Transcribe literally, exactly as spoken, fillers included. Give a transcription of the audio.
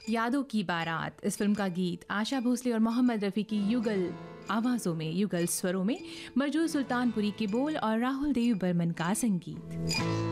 यादों की बारात, इस फिल्म का गीत आशा भोसले और मोहम्मद रफ़ी की युगल आवाज़ों में, युगल स्वरों में, मजरूह सुल्तानपुरी के बोल और राहुल देव बर्मन का संगीत।